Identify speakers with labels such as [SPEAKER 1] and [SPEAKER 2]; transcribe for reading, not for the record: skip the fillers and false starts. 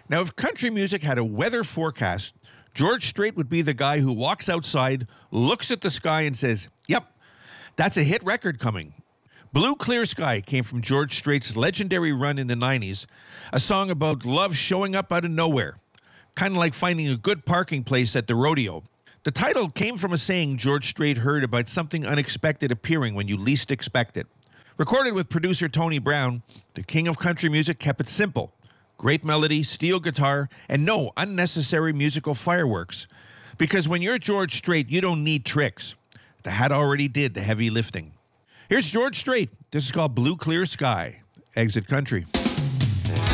[SPEAKER 1] Now, if country music had a weather forecast, George Strait would be the guy who walks outside, looks at the sky, and says, "Yep, that's a hit record coming." Blue Clear Sky came from George Strait's legendary run in the 90s, a song about love showing up out of nowhere, kind of like finding a good parking place at the rodeo. The title came from a saying George Strait heard about something unexpected appearing when you least expect it. Recorded with producer Tony Brown, the king of country music kept it simple. Great melody, steel guitar, and no unnecessary musical fireworks. Because when you're George Strait, you don't need tricks. The hat already did the heavy lifting. Here's George Strait. This is called Blue Clear Sky. Exit Country.